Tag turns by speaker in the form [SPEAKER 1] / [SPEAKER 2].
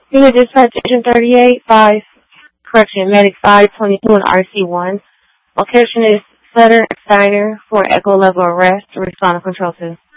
[SPEAKER 1] Unit Dispatch Agent 38, 5, correction, Medic 522 and RC1. Location is Sutter Steiner for Echo Level Arrest. Respond to Control 2.